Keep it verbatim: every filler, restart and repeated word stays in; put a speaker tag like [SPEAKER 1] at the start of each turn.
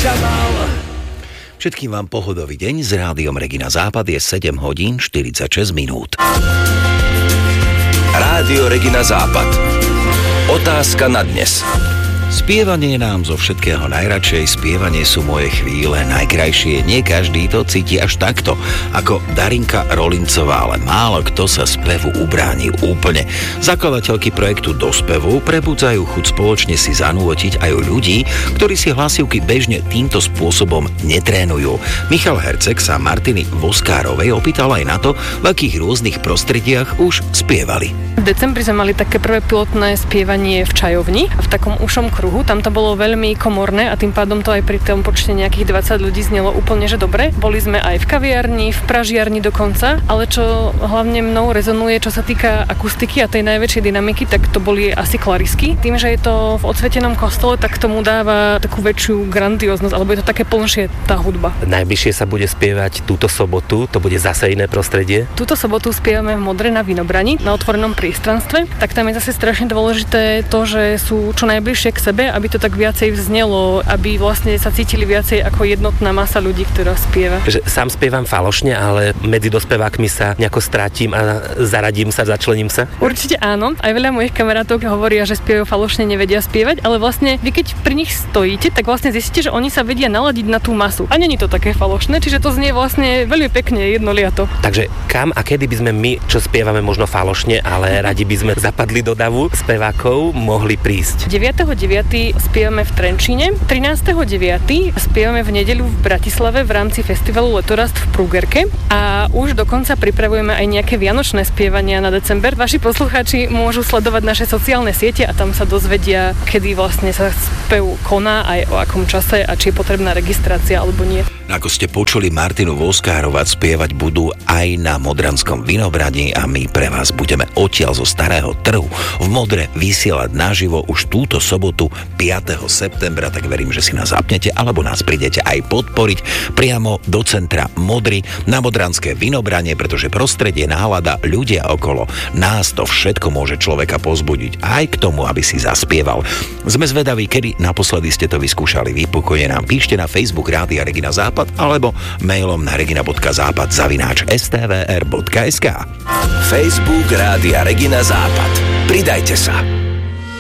[SPEAKER 1] ťa mal.
[SPEAKER 2] Všetkým vám pohodový deň, s rádiom Regina Západ je sedem hodín štyridsaťšesť minút.
[SPEAKER 3] Rádio Regina Západ. Otázka na dnes.
[SPEAKER 2] Spievanie nám zo všetkého najradšej, spievanie sú moje chvíle najkrajšie. Nie každý to cíti až takto, ako Darinka Rolincová, ale málo kto sa spevu ubráni úplne. Zakladateľky projektu Do spevu prebudzajú chuť spoločne si zanútiť aj u ľudí, ktorí si hlasivky bežne týmto spôsobom netrénujú. Michal Herceg sa Martiny Voskárovej opýtal aj na to, v akých rôznych prostrediach už spievali.
[SPEAKER 4] V decembri sme mali také prvé pilotné spievanie v čajovni, v takom ušom kruhu. Tam to bolo veľmi komorné a tým pádom to aj pri tom počte nejakých dvadsať ľudí znelo úplne, že dobre. Boli sme aj v kaviarni, v pražiarni dokonca, ale čo hlavne mnou rezonuje, čo sa týka akustiky a tej najväčšej dynamiky, tak to boli asi klarisky. Tým, že je to v odsvetenom kostole, tak tomu dáva takú väčšiu grandióznosť, alebo je to také plnšie tá hudba.
[SPEAKER 5] Najbližšie sa bude spievať túto sobotu, to bude zase iné prostredie.
[SPEAKER 4] Túto sobotu spievame v Modre na Vinobrani, na otvorenom priestranstve. Tak tam je zase strašne dôležité to, že sú čo najbližšie k sebe, aby to tak viacej vznelo, aby vlastne sa cítili viacej ako jednotná masa ľudí, ktorá spieva.
[SPEAKER 5] Že sám spievam falošne, ale medzi dospevákmi sa nejako strátim a zaradím sa, začlením sa?
[SPEAKER 4] Určite áno. Aj veľa mojich kamarátov hovoria, že spievajú falošne, nevedia spievať, ale vlastne vy keď pri nich stojíte, tak vlastne zistíte, že oni sa vedia naladiť na tú masu. A není to také falošné, čiže to znie vlastne veľmi pekne, jednoliato.
[SPEAKER 5] Takže kam a kedy by sme my, čo spievame možno falošne, ale radi by sme zapadli do davu spevákov, mohli prísť?
[SPEAKER 4] deviateho deviateho spievame v Trenčíne, trinásteho deviateho spievame v nedeľu v Bratislave v rámci festivalu Letorast v Prugerke a už dokonca pripravujeme aj nejaké vianočné spievania na december. Vaši poslucháči môžu sledovať naše sociálne siete a tam sa dozvedia, kedy vlastne sa spev koná, aj o akom čase a či je potrebná registrácia alebo nie.
[SPEAKER 2] Ako ste počuli, Martinu Voskárovať spievať budú aj na Modranskom Vinobrani a my pre vás budeme odtiaľ zo Starého trhu v Modre vysielať naživo už túto sobotu piateho septembra, tak verím, že si nás zapnete alebo nás prídete aj podporiť priamo do centra Modry na Modranské Vinobranie, pretože prostredie, nálada, ľudia okolo nás, to všetko môže človeka pozbudiť aj k tomu, aby si zaspieval. Sme zvedaví, kedy naposledy ste to vyskúšali. Vy pokojne nám píšte na Facebook Rádia Regina Západ alebo mailom na regina bodka západ zavináč es té vé er bodka es ká.
[SPEAKER 3] Facebook Rádia Regina Západ. Pridajte sa.